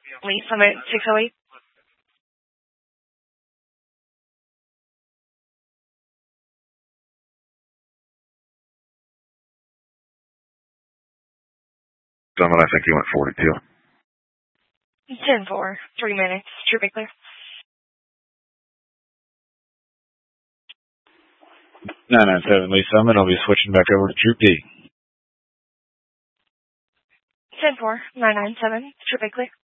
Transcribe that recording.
Lee Summit 608. Summit, I think he went 42. 10-4, 3 minutes. True Bay Clear. 997 Lee Summit. I'll be switching back over to Troop D. 10-4, 997, True Bay Clear.